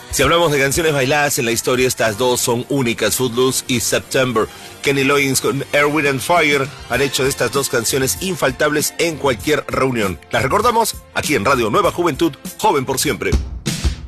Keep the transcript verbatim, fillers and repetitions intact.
Si hablamos de canciones bailadas en la historia, estas dos son únicas, Footloose y September. Kenny Loggins con Air, Wind and Fire han hecho de estas dos canciones infaltables en cualquier reunión. Las recordamos aquí en Radio Nueva Juventud, joven por siempre.